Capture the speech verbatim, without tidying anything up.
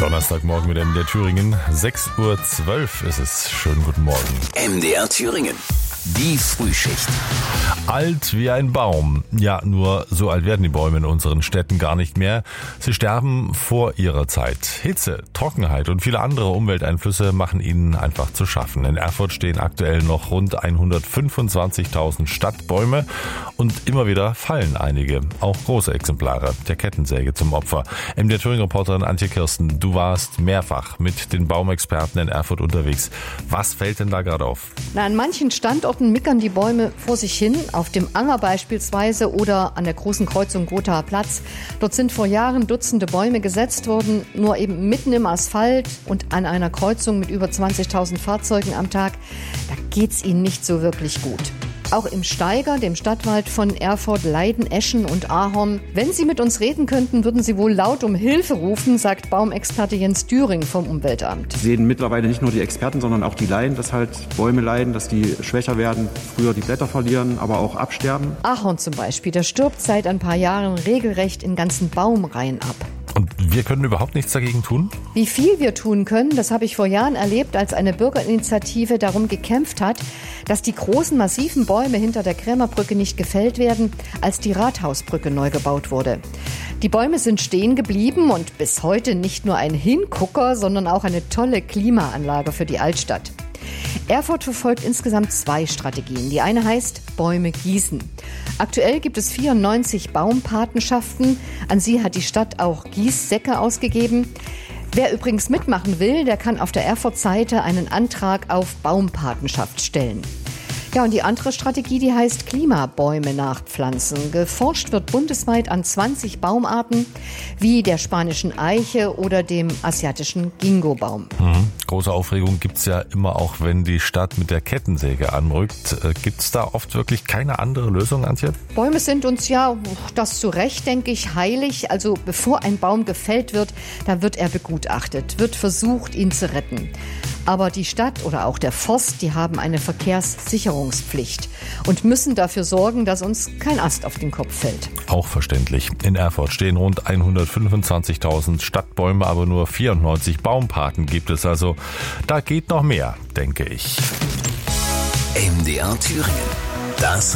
Donnerstagmorgen mit M D R Thüringen. sechs Uhr zwölf ist es. Schönen guten Morgen. M D R Thüringen. Die Frühschicht. Alt wie ein Baum. Ja, nur so alt werden die Bäume in unseren Städten gar nicht mehr. Sie sterben vor ihrer Zeit. Hitze, Trockenheit und viele andere Umwelteinflüsse machen ihnen einfach zu schaffen. In Erfurt stehen aktuell noch rund hundertfünfundzwanzigtausend Stadtbäume und immer wieder fallen einige, auch große Exemplare, der Kettensäge zum Opfer. M D R Thüringen-Reporterin Antje Kirsten, du warst mehrfach mit den Baumexperten in Erfurt unterwegs. Was fällt denn da gerade auf? Na, an manchen Standorten mickern die Bäume vor sich hin, auf dem Anger beispielsweise oder an der großen Kreuzung Gothaer Platz. Dort sind vor Jahren Dutzende Bäume gesetzt worden, nur eben mitten im Asphalt und an einer Kreuzung mit über zwanzigtausend Fahrzeugen am Tag. Da geht's ihnen nicht so wirklich gut. Auch im Steiger, dem Stadtwald von Erfurt, leiden Eschen und Ahorn. Wenn Sie mit uns reden könnten, würden Sie wohl laut um Hilfe rufen, sagt Baumexperte Jens Düring vom Umweltamt. Wir sehen mittlerweile nicht nur die Experten, sondern auch die Laien, dass halt Bäume leiden, dass die schwächer werden, früher die Blätter verlieren, aber auch absterben. Ahorn zum Beispiel, der stirbt seit ein paar Jahren regelrecht in ganzen Baumreihen ab. Und wir können überhaupt nichts dagegen tun? Wie viel wir tun können, das habe ich vor Jahren erlebt, als eine Bürgerinitiative darum gekämpft hat, dass die großen, massiven Bäume hinter der Krämerbrücke nicht gefällt werden, als die Rathausbrücke neu gebaut wurde. Die Bäume sind stehen geblieben und bis heute nicht nur ein Hingucker, sondern auch eine tolle Klimaanlage für die Altstadt. Erfurt verfolgt insgesamt zwei Strategien. Die eine heißt Bäume gießen. Aktuell gibt es vierundneunzig Baumpatenschaften. An sie hat die Stadt auch Gießsäcke ausgegeben. Wer übrigens mitmachen will, der kann auf der Erfurt-Seite einen Antrag auf Baumpatenschaft stellen. Ja, und die andere Strategie, die heißt Klimabäume nachpflanzen. Geforscht wird bundesweit an zwanzig Baumarten, wie der spanischen Eiche oder dem asiatischen Ginkgo-Baum. Mhm. Große Aufregung gibt's ja immer auch, wenn die Stadt mit der Kettensäge anrückt. Äh, gibt's da oft wirklich keine andere Lösung, Antje? Bäume sind uns ja, das zu Recht, denke ich, heilig. Also bevor ein Baum gefällt wird, da wird er begutachtet, wird versucht, ihn zu retten. Aber die Stadt oder auch der Forst, die haben eine Verkehrssicherungspflicht und müssen dafür sorgen, dass uns kein Ast auf den Kopf fällt. Auch verständlich. In Erfurt stehen rund hundertfünfundzwanzigtausend Stadtbäume, aber nur vierundneunzig Baumpaten gibt es. Also da geht noch mehr, denke ich. M D R Thüringen. Das